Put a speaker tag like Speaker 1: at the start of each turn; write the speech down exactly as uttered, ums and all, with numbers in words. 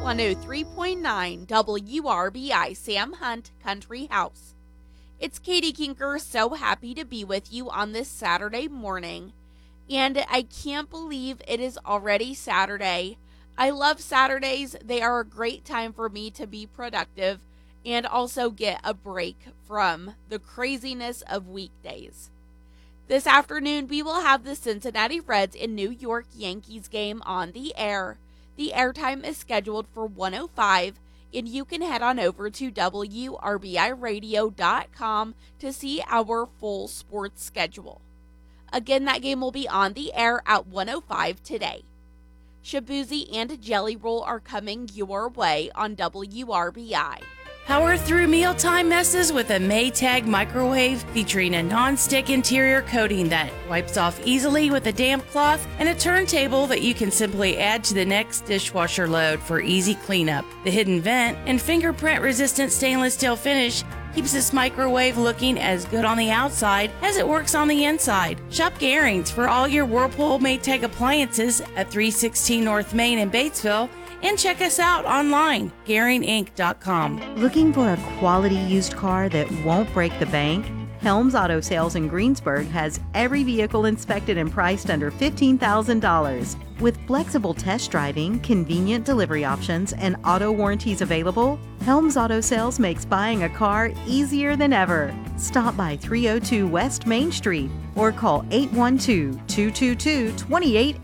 Speaker 1: one oh three point nine W R B I Sam Hunt Country House. It's Katie Kinker, so happy to be with you on this Saturday morning. And I can't believe it is already Saturday. I love Saturdays. They are a great time for me to be productive and also get a break from the craziness of weekdays. This afternoon, we will have the Cincinnati Reds and New York Yankees game on the air. The airtime is scheduled for one oh five, and you can head on over to W R B I radio dot com to see our full sports schedule. Again, that game will be on the air at one oh five today. Shabuzi and Jelly Roll are coming your way on W R B I.
Speaker 2: Power through mealtime messes with a Maytag microwave featuring a non-stick interior coating that wipes off easily with a damp cloth and a turntable that you can simply add to the next dishwasher load for easy cleanup. The hidden vent and fingerprint-resistant stainless steel finish keeps this microwave looking as good on the outside as it works on the inside. Shop Garings for all your Whirlpool Maytag appliances at three sixteen North Main in Batesville, and check us out online, Garing Inc dot com.
Speaker 3: Looking for a quality used car that won't break the bank? Helms Auto Sales in Greensburg has every vehicle inspected and priced under fifteen thousand dollars. With flexible test driving, convenient delivery options, and auto warranties available, Helms Auto Sales makes buying a car easier than ever. Stop by three oh two West Main Street or call eight one two, two two two, two eight